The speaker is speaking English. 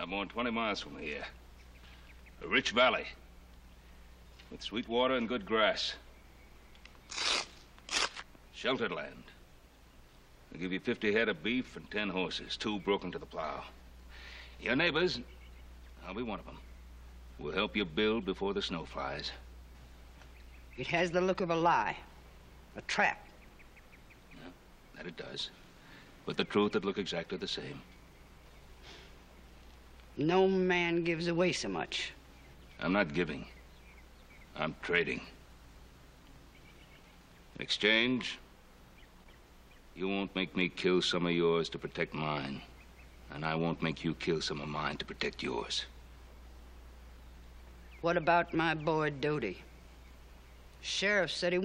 Not more than 20 miles from here. A rich valley with sweet water and good grass. Sheltered land. I'll give you 50 head of beef and 10 horses, 2 broken to the plow. Your neighbors, I'll be one of them. We'll help you build before the snow flies. It has the look of a lie, a trap. Yeah, that it does. But the truth would look exactly the same. No man gives away so much. I'm not giving. I'm trading. In exchange, you won't make me kill some of yours to protect mine. And I won't make you kill some of mine to protect yours. What about my boy Doty? Sheriff said he